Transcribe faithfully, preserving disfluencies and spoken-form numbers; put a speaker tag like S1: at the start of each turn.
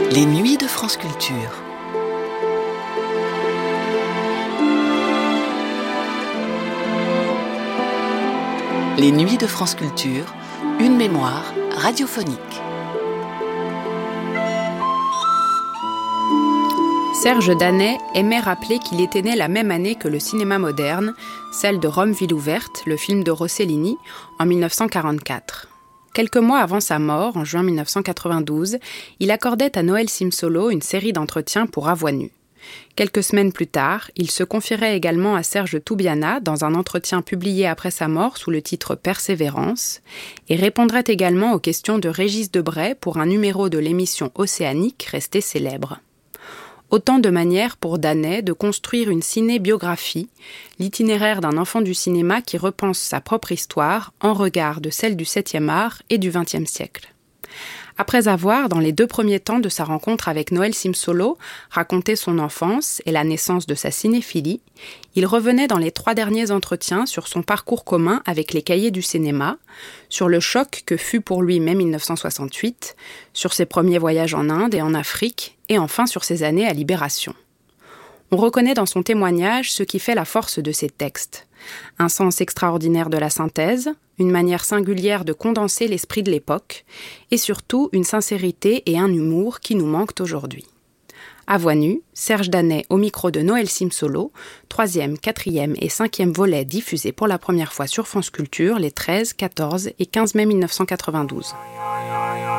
S1: Les nuits de France Culture. Les nuits de France Culture, une mémoire radiophonique.
S2: Serge Danet aimait rappeler qu'il était né la même année que le cinéma moderne, celle de Rome ville ouverte, le film de Rossellini, en dix-neuf cent quarante-quatre. Quelques mois avant sa mort, en juin dix-neuf cent quatre-vingt-douze, il accordait à Noël Simsolo une série d'entretiens pour A Voix nue. Quelques semaines plus tard, il se confierait également à Serge Toubiana dans un entretien publié après sa mort sous le titre Persévérance et répondrait également aux questions de Régis Debray pour un numéro de l'émission Océanique resté célèbre. Autant de manières pour Danet de construire une ciné-biographie, l'itinéraire d'un enfant du cinéma qui repense sa propre histoire en regard de celle du septième art et du vingtième siècle. Après avoir, dans les deux premiers temps de sa rencontre avec Noël Simsolo, raconté son enfance et la naissance de sa cinéphilie, il revenait dans les trois derniers entretiens sur son parcours commun avec les cahiers du cinéma, sur le choc que fut pour lui mai dix-neuf cent soixante-huit, sur ses premiers voyages en Inde et en Afrique, et enfin sur ses années à Libération. On reconnaît dans son témoignage ce qui fait la force de ses textes. Un sens extraordinaire de la synthèse, une manière singulière de condenser l'esprit de l'époque, et surtout une sincérité et un humour qui nous manquent aujourd'hui. À Voix nue, Serge Danet au micro de Noël Simsolo, troisième, quatrième et cinquième volet diffusés pour la première fois sur France Culture les treize, quatorze et quinze mai dix-neuf cent quatre-vingt-douze.